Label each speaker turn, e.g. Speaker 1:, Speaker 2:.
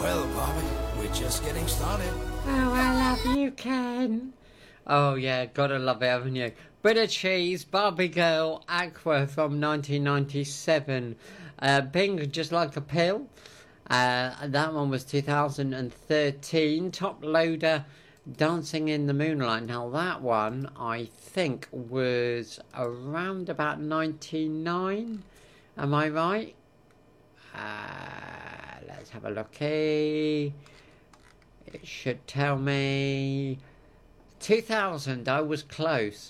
Speaker 1: Well, Bobby, we're just getting started.
Speaker 2: Oh, I love you, Ken. Oh, yeah, gotta love it, haven't you? Bit of cheese, Barbie Girl, Aqua from 1997. Pink, just like a pill. That one was 2013. Top Loader, Dancing in the Moonlight. Now, that one, I think, was around about 99. Am I right? Let's have a look. It should tell me 2000. I was close.